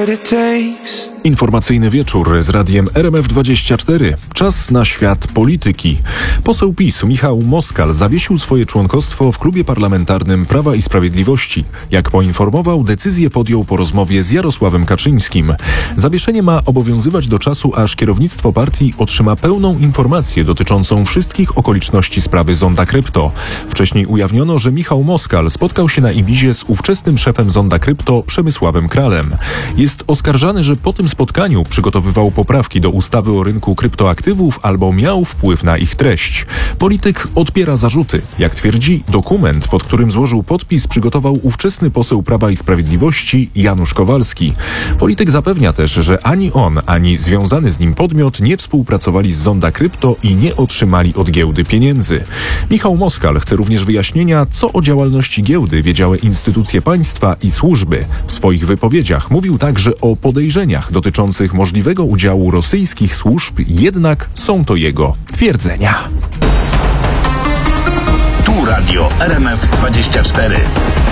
Informacyjny wieczór z radiem RMF24. Czas na świat polityki. Poseł PiS Michał Moskal zawiesił swoje członkostwo w klubie parlamentarnym Prawa i Sprawiedliwości. Jak poinformował, decyzję podjął po rozmowie z Jarosławem Kaczyńskim. Zawieszenie ma obowiązywać do czasu, aż kierownictwo partii otrzyma pełną informację dotyczącą wszystkich okoliczności sprawy Zonda Krypto. Wcześniej ujawniono, że Michał Moskal spotkał się na Ibizie z ówczesnym szefem Zonda Krypto Przemysławem Kralem. Jest oskarżany, że po tym spotkaniu przygotowywał poprawki do ustawy o rynku kryptoaktywów albo miał wpływ na ich treść. Polityk odpiera zarzuty. Jak twierdzi, dokument, pod którym złożył podpis, przygotował ówczesny poseł Prawa i Sprawiedliwości Janusz Kowalski. Polityk zapewnia też, że ani on, ani związany z nim podmiot nie współpracowali z Zonda Krypto i nie otrzymali od giełdy pieniędzy. Michał Moskal chce również wyjaśnienia, co o działalności giełdy wiedziały instytucje państwa i służby. W swoich wypowiedziach mówił także o podejrzeniach dotyczących możliwego udziału rosyjskich służb, jednak są to jego twierdzenia. Tu radio RMF24.